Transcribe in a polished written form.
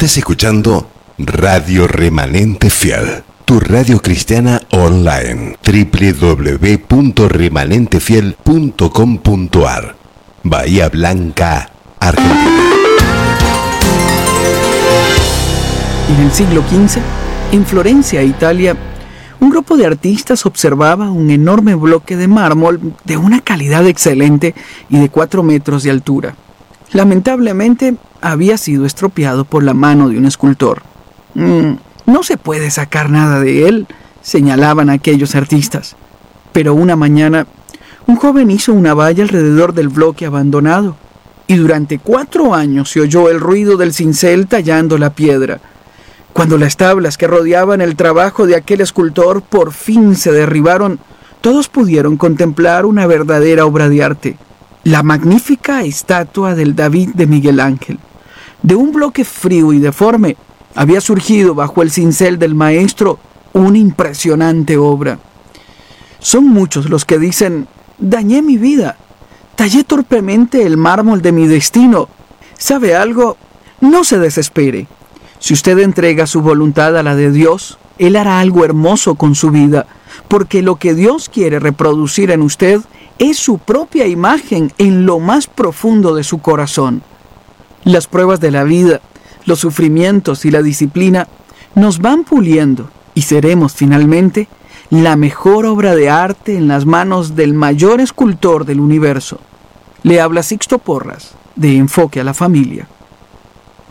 Estás escuchando Radio Remanente Fiel, tu radio cristiana online. www.remanentefiel.com.ar. Bahía Blanca, Argentina. En el siglo XV, en Florencia, Italia, un grupo de artistas observaba un enorme bloque de mármol de una calidad excelente y de 4 metros de altura. Lamentablemente, había sido estropeado por la mano de un escultor. No se puede sacar nada de él, señalaban aquellos artistas. Pero una mañana, un joven hizo una valla alrededor del bloque abandonado, y durante 4 años se oyó el ruido del cincel tallando la piedra. Cuando las tablas que rodeaban el trabajo de aquel escultor por fin se derribaron, todos pudieron contemplar una verdadera obra de arte, la magnífica estatua del David de Miguel Ángel. De un bloque frío y deforme, había surgido bajo el cincel del maestro una impresionante obra. Son muchos los que dicen: dañé mi vida, tallé torpemente el mármol de mi destino. ¿Sabe algo? No se desespere. Si usted entrega su voluntad a la de Dios, Él hará algo hermoso con su vida, porque lo que Dios quiere reproducir en usted es su propia imagen en lo más profundo de su corazón. Las pruebas de la vida, los sufrimientos y la disciplina nos van puliendo y seremos finalmente la mejor obra de arte en las manos del mayor escultor del universo. Le habla Sixto Porras, de Enfoque a la Familia.